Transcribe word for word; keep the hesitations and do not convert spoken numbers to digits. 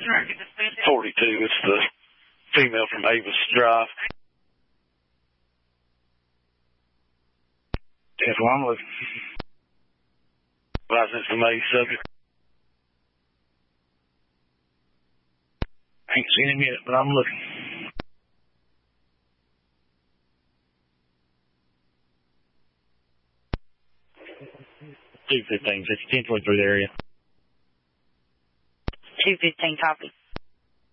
forty-two, it's the female from Avis Drive. That's what I'm looking. License to May subject. Ain't seen him yet, but I'm looking. two fifteen, it's ten twenty-three area. two fifteen, copy.